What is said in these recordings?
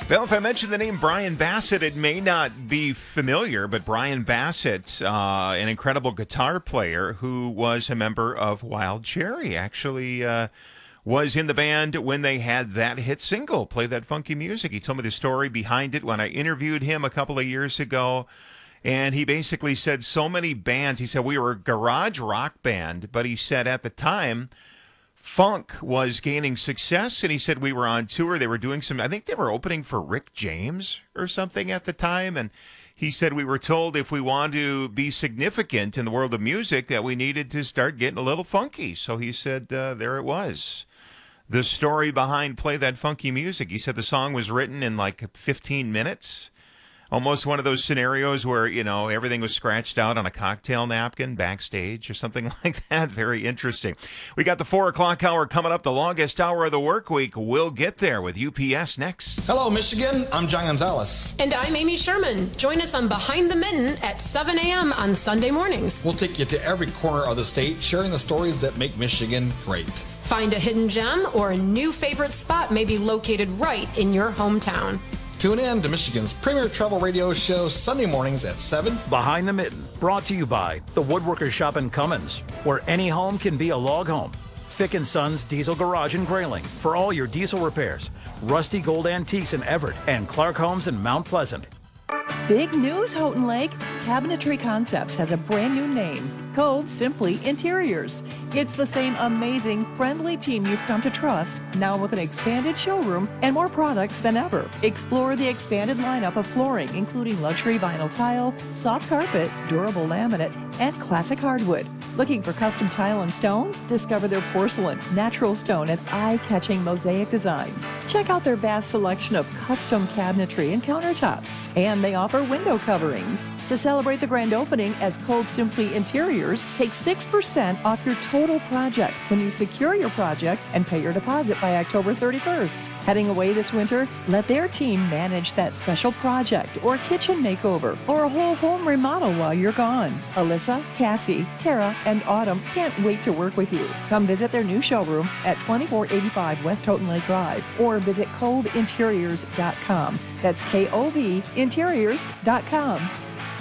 Well, if I mention the name Brian Bassett, it may not be familiar, but Brian Bassett, an incredible guitar player who was a member of Wild Cherry, actually was in the band when they had that hit single, Play That Funky Music. He told me the story behind it when I interviewed him a couple of years ago. And he basically said so many bands, he said we were a garage rock band, but he said at the time, funk was gaining success, and he said we were on tour. They were doing I think they were opening for Rick James or something at the time, and he said we were told if we wanted to be significant in the world of music that we needed to start getting a little funky. So he said there it was. The story behind Play That Funky Music. He said the song was written in like 15 minutes. Almost one of those scenarios where, you know, everything was scratched out on a cocktail napkin backstage or something like that. Very interesting. We got the 4 o'clock hour coming up, the longest hour of the work week. We'll get there with UPS next. Hello, Michigan. I'm John Gonzalez. And I'm Amy Sherman. Join us on Behind the Mitten at 7 a.m. on Sunday mornings. We'll take you to every corner of the state, sharing the stories that make Michigan great. Find a hidden gem or a new favorite spot may be located right in your hometown. Tune in to Michigan's premier travel radio show Sunday mornings at 7. Behind the Mitten, brought to you by the Woodworkers Shop in Cummins, where any home can be a log home. Fick & Sons Diesel Garage in Grayling for all your diesel repairs. Rusty Gold Antiques in Everett and Clark Homes in Mount Pleasant. Big news, Houghton Lake. Cabinetry Concepts has a brand new name, Cove Simply Interiors. It's the same amazing, friendly team you've come to trust, now with an expanded showroom and more products than ever. Explore the expanded lineup of flooring, including luxury vinyl tile, soft carpet, durable laminate, and classic hardwood. Looking for custom tile and stone? Discover their porcelain, natural stone, and eye-catching mosaic designs. Check out their vast selection of custom cabinetry and countertops. And they offer window coverings. To celebrate the grand opening as Cove Simply Interiors, take 6% off your total project when you secure your project and pay your deposit by October 31st. Heading away this winter? Let their team manage that special project or kitchen makeover or a whole home remodel while you're gone. Alyssa, Cassie, Tara, and Autumn can't wait to work with you. Come visit their new showroom at 2485 West Houghton Lake Drive or visit coveinteriors.com. That's KOV interiors.com.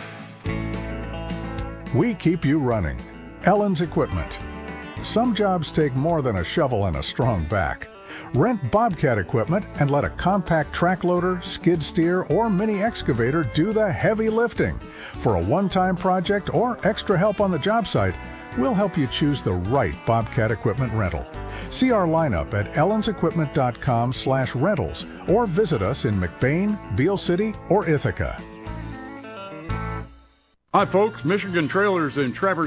We keep you running. Ellen's Equipment. Some jobs take more than a shovel and a strong back. Rent Bobcat equipment and let a compact track loader, skid steer, or mini excavator do the heavy lifting. For a one-time project or extra help on the job site, we'll help you choose the right Bobcat equipment rental. See our lineup at ellensequipment.com/rentals or visit us in McBain, Beale City, or Ithaca. Hi folks, Michigan Trailers in Traverse